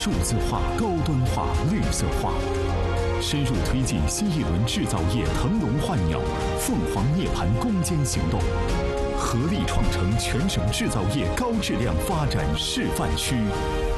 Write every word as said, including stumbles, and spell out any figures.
数字化、高端化、绿色化，深入推进新一轮制造业腾笼换鸟、凤凰涅槃攻坚行动，合力创成全省制造业高质量发展示范区。